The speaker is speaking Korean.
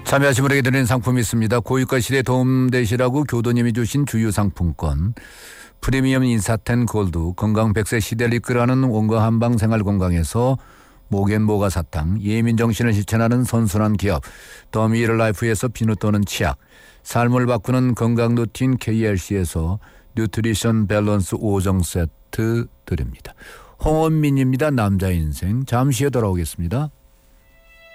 참여하신 분에게 드리는 상품이 있습니다. 고유가 시대에 도움되시라고 교도님이 주신 주유 상품권, 프리미엄 인사텐 골드, 건강 100세 시대를 이끌어가는 원과 한방 생활 건강에서 모겐모가 사탕, 예민 정신을 실천하는 선순환 기업, 더 미러 라이프에서 비누 또는 치약, 삶을 바꾸는 건강 루틴 KLC에서 뉴트리션 밸런스 5종 세트 드립니다. 홍원민입니다. 남자 인생. 잠시 후에 돌아오겠습니다.